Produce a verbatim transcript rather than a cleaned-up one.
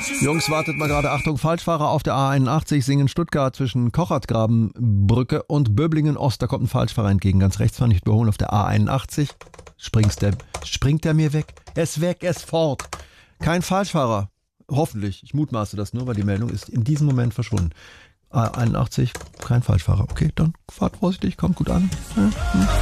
Jungs, wartet mal gerade. Achtung, Falschfahrer auf der A einundachtzig Singen Stuttgart zwischen Kochertgrabenbrücke und Böblingen-Ost. Da kommt ein Falschfahrer entgegen. Ganz rechts fahren, nicht überholen auf der A einundachtzig. Springst der, springt der mir weg? Er ist weg, er ist fort. Kein Falschfahrer. Hoffentlich. Ich mutmaße das nur, weil die Meldung ist in diesem Moment verschwunden. A einundachtzig, kein Falschfahrer. Okay, dann fahrt vorsichtig, kommt gut an. Ja, hm.